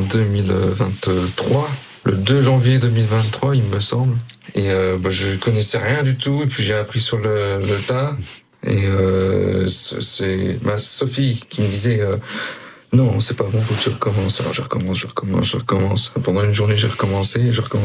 2023, le 2 janvier 2023, il me semble. Et je connaissais rien du tout, et puis j'ai appris sur le tas. Et c'est ma Sophie qui me disait non, c'est pas bon, faut que tu recommences. Alors je recommence. Pendant une journée, j'ai recommencé.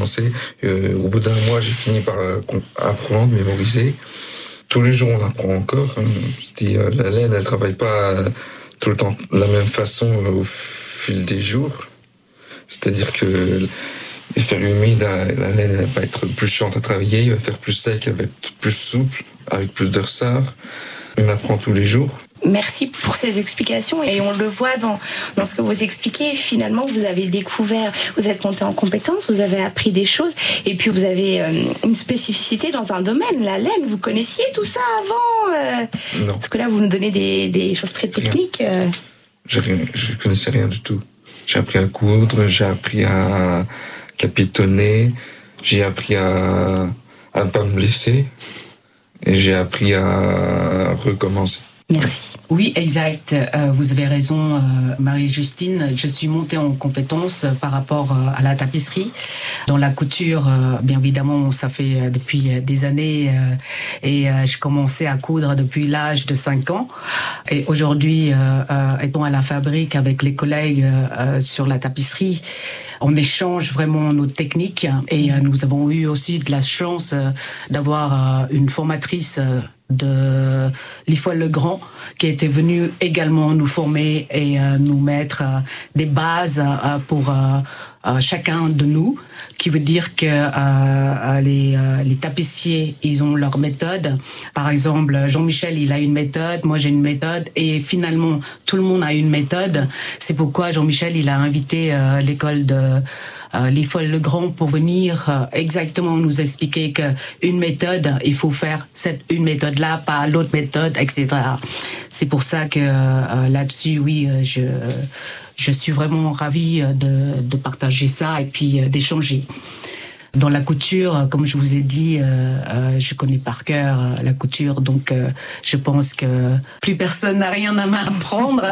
Au bout d'un mois, j'ai fini par apprendre, mémoriser. Tous les jours, on apprend encore. La laine, elle travaille pas tout le temps de la même façon au fil des jours. C'est-à-dire que les faire humide, la laine, elle va être plus chiante à travailler, il va faire plus sec, elle va être plus souple, avec plus de ressort. On apprend tous les jours. Merci pour ces explications, et on le voit dans ce que vous expliquez. Finalement, vous avez découvert, vous êtes monté en compétence, vous avez appris des choses, et puis vous avez une spécificité dans un domaine, la laine. Vous connaissiez tout ça avant Non. Parce que là, vous nous donnez des choses très techniques. Je connaissais rien du tout. J'ai appris à coudre, j'ai appris à capitonner, j'ai appris à pas me blesser, et j'ai appris à recommencer. Merci. Oui, exact. Vous avez raison, Marie-Justine. Je suis montée en compétence par rapport à la tapisserie. Dans la couture, bien évidemment, ça fait depuis des années. Et j'ai commencé à coudre depuis l'âge de 5 ans. Et aujourd'hui, étant à la fabrique avec les collègues sur la tapisserie, on échange vraiment nos techniques. Et nous avons eu aussi de la chance d'avoir une formatrice de l'IFOL Le Grand qui était venue également nous former et nous mettre des bases pour chacun de nous, qui veut dire que les tapissiers, ils ont leur méthode. Par exemple, Jean-Michel, il a une méthode, moi j'ai une méthode, et finalement tout le monde a une méthode. C'est pourquoi Jean-Michel, il a invité l'école de l'IFOL Le Grand pour venir exactement nous expliquer qu'une méthode, il faut faire une méthode-là, pas l'autre méthode, etc. C'est pour ça que là-dessus, oui, je suis vraiment ravie de partager ça et puis d'échanger. Dans la couture, comme je vous ai dit, je connais par cœur la couture, donc je pense que plus personne n'a rien à m'apprendre.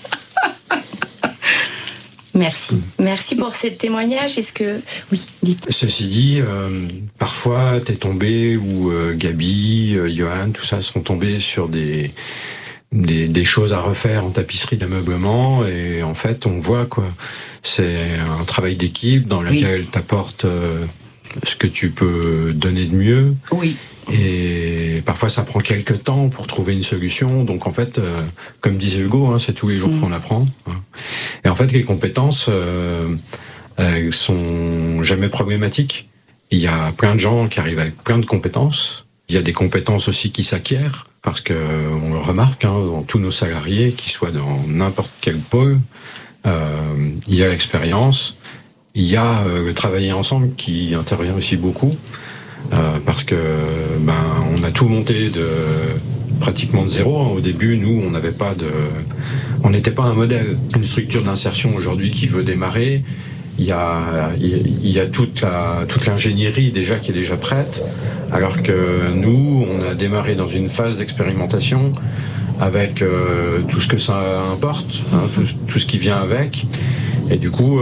Merci pour ce témoignage. Est-ce que... Oui, dites. Ceci dit, parfois t'es tombé, ou Gabi, Johan, tout ça sont tombés sur des choses à refaire en tapisserie d'ameublement, et en fait on voit quoi. C'est un travail d'équipe dans lequel t'apportes ce que tu peux donner de mieux. Oui. Et parfois ça prend quelques temps pour trouver une solution. Donc en fait, comme disait Hugo, c'est tous les jours qu'on apprend. Et en fait, les compétences elles sont jamais problématiques. Il y a plein de gens qui arrivent avec plein de compétences. Il y a des compétences aussi qui s'acquièrent, parce que on le remarque dans tous nos salariés, qu'ils soient dans n'importe quel pôle, il y a l'expérience, il y a le travailler ensemble qui intervient aussi beaucoup, parce que on a tout monté pratiquement de zéro. Au début, nous, on n'était pas un modèle, une structure d'insertion aujourd'hui qui veut démarrer. Il y a toute l'ingénierie déjà qui est déjà prête, alors que nous, on a démarré dans une phase d'expérimentation avec tout ce que ça importe, tout ce qui vient avec. Et du coup,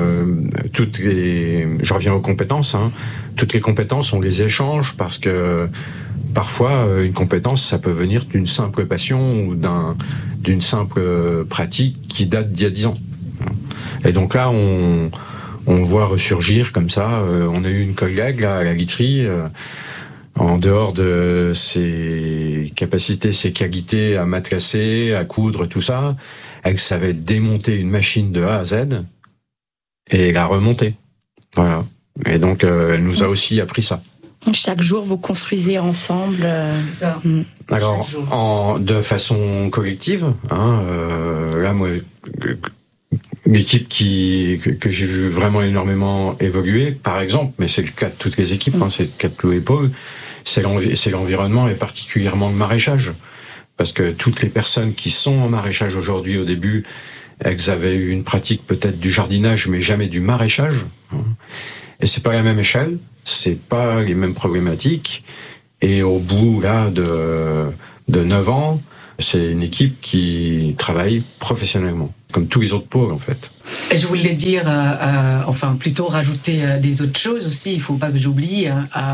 je reviens aux compétences, toutes les compétences, on les échange, parce que parfois, une compétence, ça peut venir d'une simple passion ou d'une simple pratique qui date d'il y a 10 ans. Et donc là, on voit ressurgir comme ça. On a eu une collègue là, à la literie, en dehors de ses capacités, ses qualités à matelasser, à coudre, tout ça, elle savait démonter une machine de A à Z et la remonter. Voilà. Et donc, elle nous a aussi appris ça. Chaque jour, vous construisez ensemble. C'est ça. Alors, de façon collective, là, moi, l'équipe que j'ai vu vraiment énormément évoluer, par exemple, mais c'est le cas de toutes les équipes, c'est le cas de Chloé Paul, c'est l'environnement, et particulièrement le maraîchage. Parce que toutes les personnes qui sont en maraîchage aujourd'hui, au début, elles avaient eu une pratique peut-être du jardinage, mais jamais du maraîchage. Et c'est pas la même échelle, c'est pas les mêmes problématiques. Et au bout là de 9 ans, c'est une équipe qui travaille professionnellement. comme tous les autres pôles en fait. Je voulais dire, enfin plutôt rajouter des autres choses aussi, il ne faut pas que j'oublie.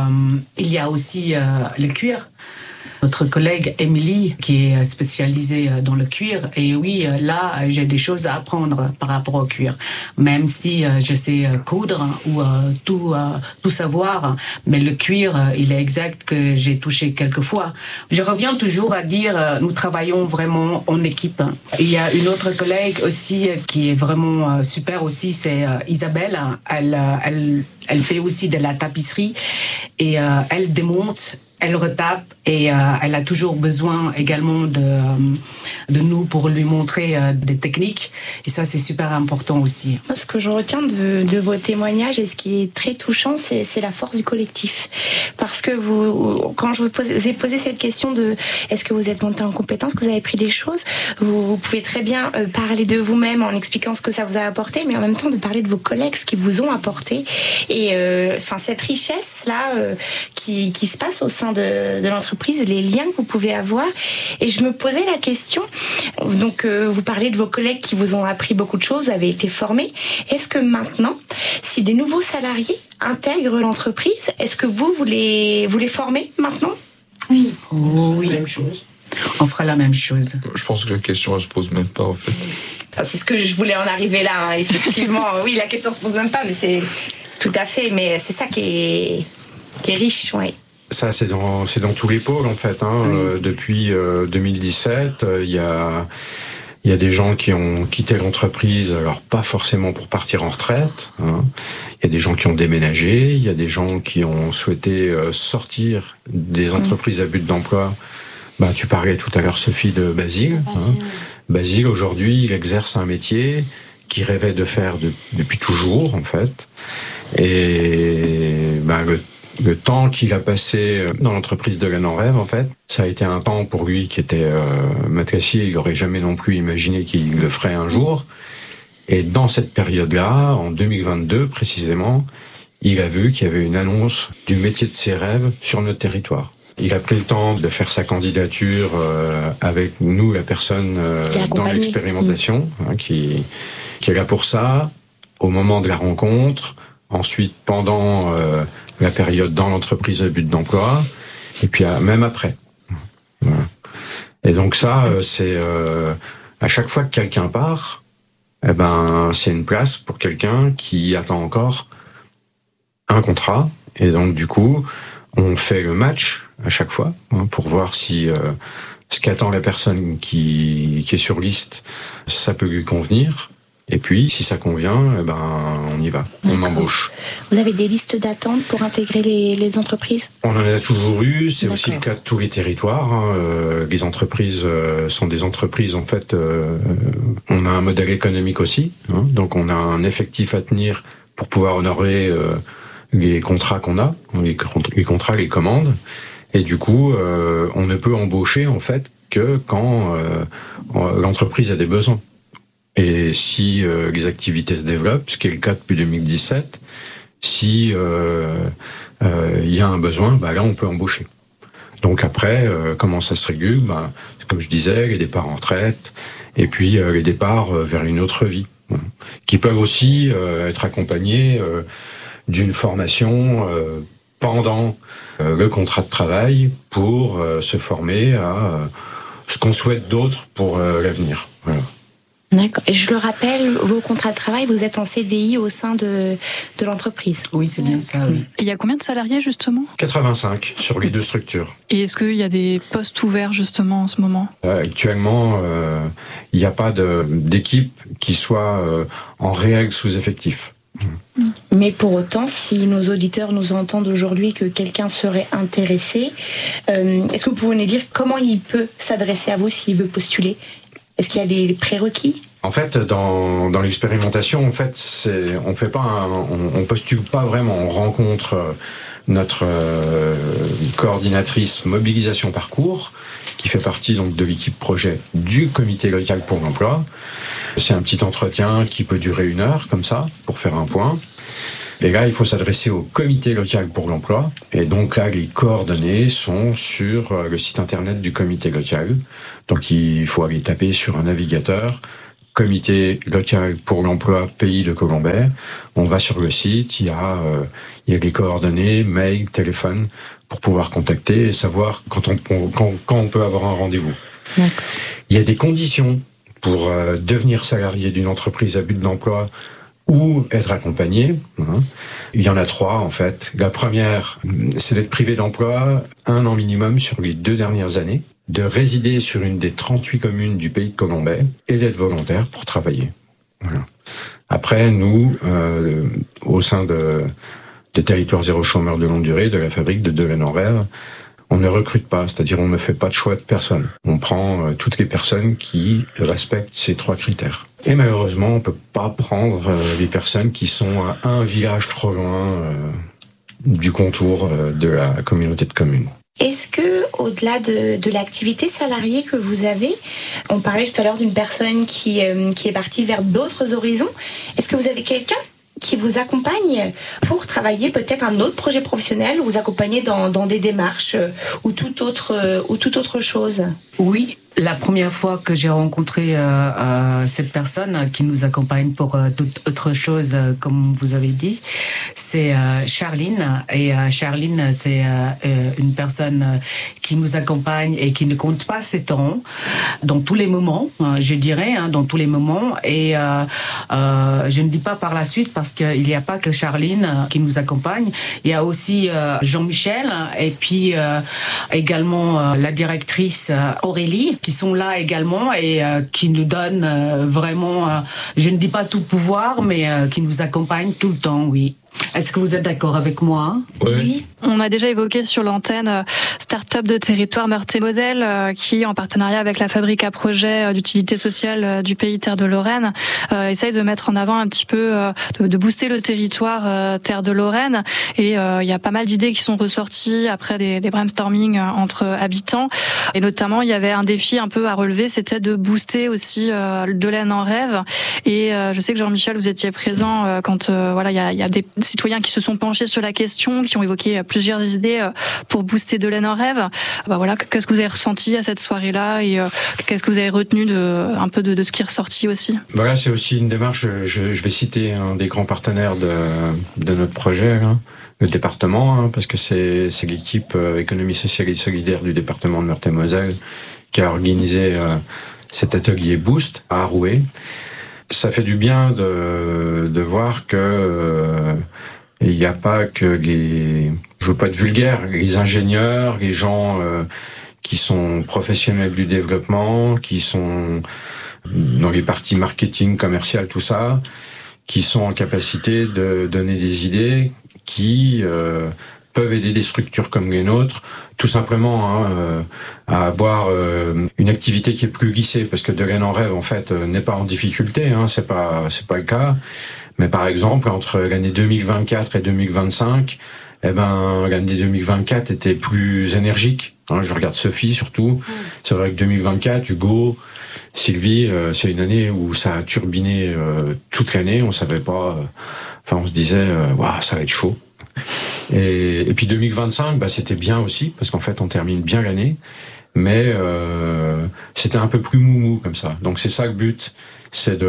Il y a aussi le cuir. Notre collègue Émilie, qui est spécialisée dans le cuir, et oui, là, j'ai des choses à apprendre par rapport au cuir. Même si je sais coudre ou tout savoir, mais le cuir, il est exact que j'ai touché quelques fois. Je reviens toujours à dire, nous travaillons vraiment en équipe. Il y a une autre collègue aussi qui est vraiment super aussi, c'est Isabelle. Elle fait aussi de la tapisserie et elle démonte. Elle retape et elle a toujours besoin également de nous pour lui montrer des techniques. Et ça, c'est super important aussi. Ce que je retiens de vos témoignages et ce qui est très touchant, c'est la force du collectif. Parce que quand je vous ai posé cette question de est-ce que vous êtes monté en compétence, que vous avez pris des choses, vous pouvez très bien parler de vous-même en expliquant ce que ça vous a apporté, mais en même temps de parler de vos collègues, ce qu'ils vous ont apporté. Et cette richesse-là qui se passe au sein de l'entreprise, les liens que vous pouvez avoir. Et je me posais la question, donc vous parlez de vos collègues qui vous ont appris beaucoup de choses, avez été formés. Est-ce que maintenant, si des nouveaux salariés intègrent l'entreprise, est-ce que vous les formez maintenant ? Oui. Oh, oui. Même chose. On fera la même chose. Je pense que la question ne se pose même pas en fait. Enfin, c'est ce que je voulais en arriver là, hein. Effectivement. Oui, la question ne se pose même pas, mais c'est tout à fait. Mais c'est ça qui est riche, oui. Ça, c'est dans tous les pôles, en fait. Oui. Depuis 2017, il y a des gens qui ont quitté l'entreprise, alors pas forcément pour partir en retraite. Il y a des gens qui ont déménagé, il y a des gens qui ont souhaité sortir des entreprises à but d'emploi. Tu parlais tout à l'heure, Sophie, de Basile. Basile, aujourd'hui, il exerce un métier qu'il rêvait de faire depuis toujours, en fait. Et le temps qu'il a passé dans l'entreprise de l'Anne en Rêve, en fait, ça a été un temps pour lui qui était matracier. Il n'aurait jamais non plus imaginé qu'il le ferait un jour. Et dans cette période-là, en 2022 précisément, il a vu qu'il y avait une annonce du métier de ses rêves sur notre territoire. Il a pris le temps de faire sa candidature avec nous, la personne dans l'expérimentation, qui est là pour ça, au moment de la rencontre, ensuite pendant la période dans l'entreprise à but d'emploi, et puis même après. Voilà. Et donc ça, c'est à chaque fois que quelqu'un part, c'est une place pour quelqu'un qui attend encore un contrat, et donc du coup, on fait le match à chaque fois pour voir si ce qu'attend la personne qui est sur liste, ça peut lui convenir. Et puis, si ça convient, on y va, on embauche. Vous avez des listes d'attente pour intégrer les entreprises ? On en a toujours eu, c'est aussi le cas de tous les territoires. Les entreprises sont des entreprises, en fait, on a un modèle économique aussi, donc on a un effectif à tenir pour pouvoir honorer les contrats qu'on a, les contrats, les commandes, et du coup, on ne peut embaucher, en fait, que quand l'entreprise a des besoins. Et si les activités se développent, ce qui est le cas depuis 2017, si y a un besoin, là on peut embaucher. Donc après, comment ça se régule ? Comme je disais, les départs en retraite, et puis les départs vers une autre vie, qui peuvent aussi être accompagnés d'une formation pendant le contrat de travail pour se former à ce qu'on souhaite d'autre pour l'avenir. Voilà. D'accord. Et je le rappelle, vos contrats de travail, vous êtes en CDI au sein de l'entreprise. Oui, c'est bien ça, oui. Et il y a combien de salariés, justement ? 85 sur les deux structures. Et est-ce qu'il y a des postes ouverts, justement, en ce moment ? Actuellement, il n'y a pas d'équipe qui soit en réel sous-effectif. Mais pour autant, si nos auditeurs nous entendent aujourd'hui que quelqu'un serait intéressé, est-ce que vous pouvez nous dire comment il peut s'adresser à vous s'il veut postuler ? Est-ce qu'il y a des prérequis ? En fait, dans l'expérimentation, en fait, on postule pas vraiment. On rencontre notre coordinatrice mobilisation parcours, qui fait partie donc de l'équipe projet du comité local pour l'emploi. C'est un petit entretien qui peut durer 1 heure, comme ça, pour faire un point. Et là, il faut s'adresser au comité local pour l'emploi. Et donc là, les coordonnées sont sur le site internet du comité local. Donc il faut aller taper sur un navigateur comité local pour l'emploi Pays de Colombais. On va sur le site, il y a les coordonnées, mail, téléphone, pour pouvoir contacter et savoir quand on peut avoir un rendez-vous. D'accord. Il y a des conditions pour devenir salarié d'une entreprise à but d'emploi ou être accompagné. Il y en a 3 en fait. La première, c'est d'être privé d'emploi 1 an minimum sur les 2 dernières années, de résider sur une des 38 communes du Pays de Colombais et d'être volontaire pour travailler. Voilà. Après, nous, au sein de Territoire Zéro Chômeur de longue durée, de la fabrique de Delaine en Rêve, on ne recrute pas, c'est-à-dire on ne fait pas de choix de personne. On prend toutes les personnes qui respectent ces 3 critères. Et malheureusement, on ne peut pas prendre les personnes qui sont à un village trop loin du contour de la communauté de communes. Est-ce que, au-delà de l'activité salariée que vous avez, on parlait tout à l'heure d'une personne qui est partie vers d'autres horizons, est-ce que vous avez quelqu'un qui vous accompagne pour travailler peut-être un autre projet professionnel, vous accompagner dans des démarches ou toute autre chose? Oui, la première fois que j'ai rencontré cette personne qui nous accompagne pour toute autre chose, comme vous avez dit, c'est Charline. Et Charline, c'est une personne qui nous accompagne et qui ne compte pas ses temps dans tous les moments, je dirais, dans tous les moments. Et je ne dis pas par la suite parce qu'il n'y a pas que Charline qui nous accompagne. Il y a aussi Jean-Michel et puis également la directrice Aurélie qui sont là également et qui nous donnent vraiment, je ne dis pas tout pouvoir, mais qui nous accompagnent tout le temps, oui. Est-ce que vous êtes d'accord avec moi? Oui. On a déjà évoqué sur l'antenne Start-up de territoire Meurthe-et-Moselle qui, en partenariat avec la Fabrique à projet d'utilité sociale du pays Terre de Lorraine, essaye de mettre en avant un petit peu, de booster le territoire Terre de Lorraine. Et il y a pas mal d'idées qui sont ressorties après des brainstorming entre habitants. Et notamment, il y avait un défi un peu à relever, c'était de booster aussi Delaine en Rêve. Et je sais que Jean-Michel, vous étiez présent quand voilà, il y a des citoyens qui se sont penchés sur la question, qui ont évoqué plusieurs idées pour booster Delaine en Rêve. Voilà, qu'est-ce que vous avez ressenti à cette soirée-là et qu'est-ce que vous avez retenu un peu de ce qui est ressorti aussi? Voilà, c'est aussi une démarche. Je vais citer un des grands partenaires de notre projet, le département, parce que c'est l'équipe économie sociale et solidaire du département de Meurthe-et-Moselle qui a organisé cet atelier Boost à Rouet. Ça fait du bien de voir que il n'y a pas que les, je veux pas être vulgaire, les ingénieurs, les gens qui sont professionnels du développement, qui sont dans les parties marketing, commercial, tout ça, qui sont en capacité de donner des idées qui peuvent aider des structures comme les nôtres, tout simplement à avoir une activité qui est plus lissée, parce que Delaine en Rêve en fait n'est pas en difficulté, c'est pas le cas. Mais par exemple entre l'année 2024 et 2025, l'année 2024 était plus énergique. Je regarde Sophie surtout. C'est vrai que 2024, Hugo, Sylvie, c'est une année où ça a turbiné toute l'année. On savait pas. On se disait, waouh, ça va être chaud. Et puis 2025, c'était bien aussi parce qu'en fait on termine bien l'année, mais c'était un peu plus moumou comme ça. Donc c'est ça le but, c'est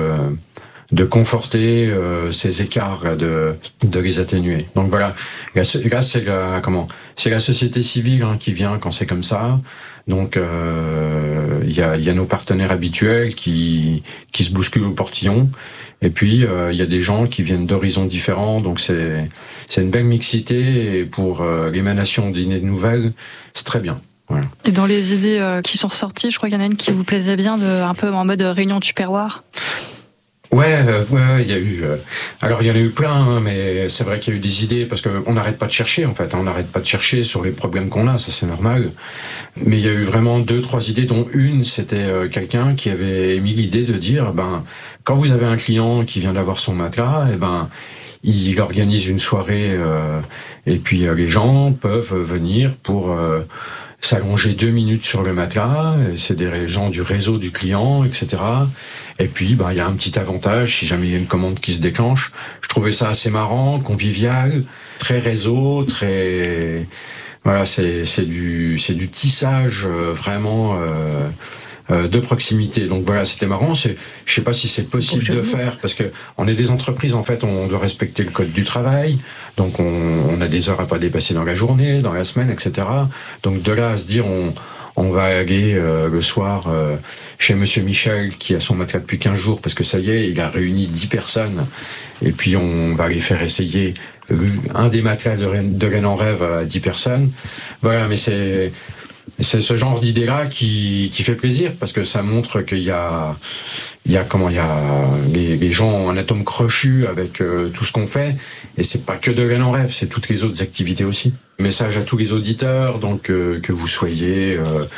de conforter ces écarts, de les atténuer. Donc voilà, là c'est la société civile qui vient quand c'est comme ça. Donc il y a nos partenaires habituels qui se bousculent au portillon. Et puis il y a des gens qui viennent d'horizons différents, donc c'est une belle mixité. Et pour l'émanation d'idées nouvelles, c'est très bien. Voilà. Et dans les idées qui sont ressorties, je crois qu'il y en a une qui vous plaisait bien, un peu en mode réunion tupperware. Ouais, il y a eu. Alors il y en a eu plein, mais c'est vrai qu'il y a eu des idées parce qu'on n'arrête pas de chercher en fait. On n'arrête pas de chercher sur les problèmes qu'on a, ça c'est normal. Mais il y a eu vraiment 2-3 idées, dont une, c'était quelqu'un qui avait émis l'idée de dire, quand vous avez un client qui vient d'avoir son matelas, il organise une soirée et puis les gens peuvent venir pour s'allonger 2 minutes sur le matelas, c'est des gens du réseau du client, etc. Et puis, il y a un petit avantage, si jamais il y a une commande qui se déclenche. Je trouvais ça assez marrant, convivial, très réseau, très... Voilà, c'est du tissage vraiment de proximité. Donc voilà, c'était marrant. Je sais pas si c'est possible de faire, parce que on est des entreprises, en fait, on doit respecter le code du travail. Donc on a des heures à pas dépasser dans la journée, dans la semaine, etc. Donc de là à se dire on va aller le soir chez Monsieur Michel, qui a son matelas depuis 15 jours, parce que ça y est, il a réuni 10 personnes. Et puis on va aller faire essayer un des matelas de Rennes en rêve à 10 personnes. Voilà, mais c'est ce genre d'idée-là qui fait plaisir, parce que ça montre qu'il y a les gens ont un atome crochu avec tout ce qu'on fait, et c'est pas que de Rennes en rêve, c'est toutes les autres activités aussi. Message à tous les auditeurs, donc que vous soyez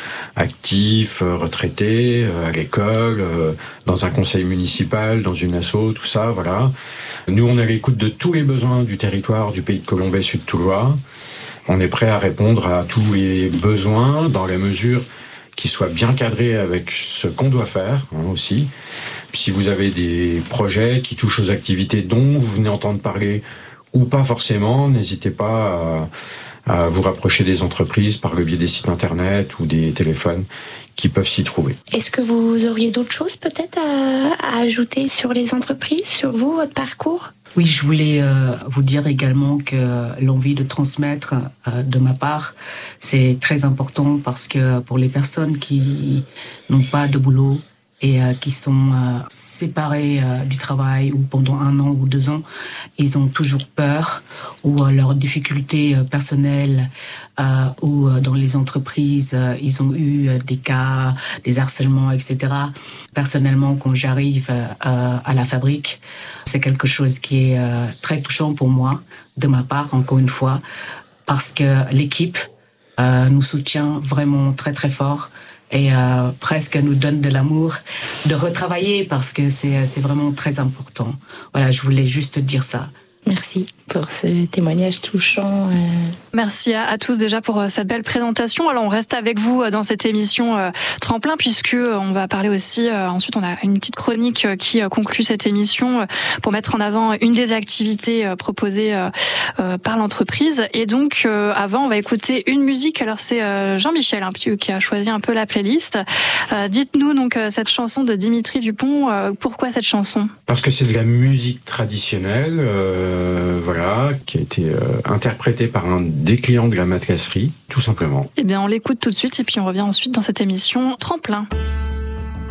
actifs, retraités, à l'école, dans un conseil municipal, dans une asso, tout ça, voilà. Nous, on est à l'écoute de tous les besoins du territoire du pays de Colombais Sud-Toulois. On est prêt à répondre à tous les besoins dans la mesure qui soit bien cadré avec ce qu'on doit faire, aussi. Si vous avez des projets qui touchent aux activités dont vous venez entendre parler ou pas forcément, n'hésitez pas à vous rapprocher des entreprises par le biais des sites internet ou des téléphones qui peuvent s'y trouver. Est-ce que vous auriez d'autres choses peut-être à ajouter sur les entreprises, sur vous, votre parcours ? Oui, je voulais vous dire également que l'envie de transmettre de ma part, c'est très important, parce que pour les personnes qui n'ont pas de boulot et qui sont séparés du travail ou pendant 1 an ou 2 ans, ils ont toujours peur, ou leurs difficultés personnelles ou dans les entreprises, ils ont eu des cas, des harcèlements, etc. Personnellement, quand j'arrive à la fabrique, c'est quelque chose qui est très touchant pour moi, de ma part, encore une fois, parce que l'équipe nous soutient vraiment très très fort, et presque nous donne de l'amour de retravailler, parce que c'est vraiment très important. Voilà, je voulais juste dire ça. Merci pour ce témoignage touchant. Merci à tous déjà pour cette belle présentation. Alors on reste avec vous dans cette émission Tremplin, puisque on va parler aussi, ensuite on a une petite chronique qui conclut cette émission pour mettre en avant une des activités proposées par l'entreprise. Et donc avant, on va écouter une musique. Alors c'est Jean-Michel qui a choisi un peu la playlist. Dites-nous donc cette chanson de Dimitri Dupont, pourquoi cette chanson ? Parce que c'est de la musique traditionnelle, voilà, qui a été interprétée par un des clients de la matelasserie, tout simplement. Eh bien, on l'écoute tout de suite et puis on revient ensuite dans cette émission Tremplin.